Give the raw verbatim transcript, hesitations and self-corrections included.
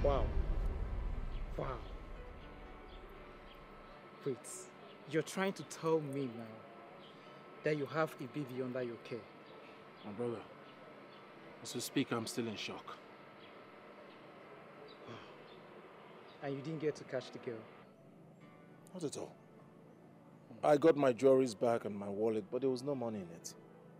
Wow. Wow. Wait, you're trying to tell me now that you have a baby under your care? My brother, as we speak, I'm still in shock. And you didn't get to catch the girl? Not at all. I got my jewelries back and my wallet, but there was no money in it.